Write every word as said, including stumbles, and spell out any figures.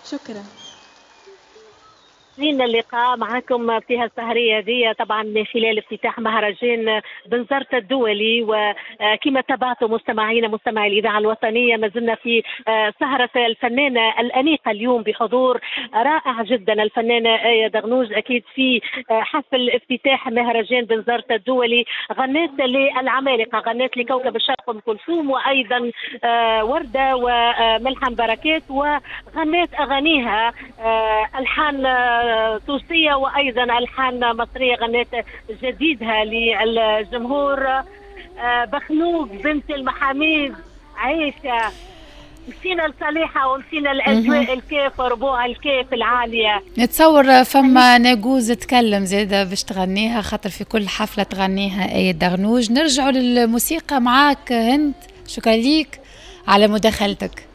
شكرا. لينا اللقاء معكم في هالسهرية دي طبعا من خلال افتتاح مهرجان بنزرت الدولي، وكما تابعتوا مستمعينا مستمعي الإذاعة الوطنية ما زلنا في سهرة الفنانة الأنيقة اليوم بحضور رائع جدا الفنانة آية دغنوج، أكيد في حفل افتتاح مهرجان بنزرت الدولي. غنيت للعمالقة، غنيت لكوكب الشرق أم كلثوم، وأيضا وردة وملحم بركات، وغنيت أغانيها ألحان تونسية وأيضا ألحان مصرية. غنيت جديدها للجمهور بخنوق بنت المحاميد عيشة، مشينا لصالحة ومشينا الأجواء الكيف وربوع الكيف العالية. نتصور فما ناقوز تكلم زيادة باش تغنيها، خاطر في كل حفلة تغنيها آية دغنوج. نرجعوا للموسيقى معاك هند، شكرا ليك على مداخلتك.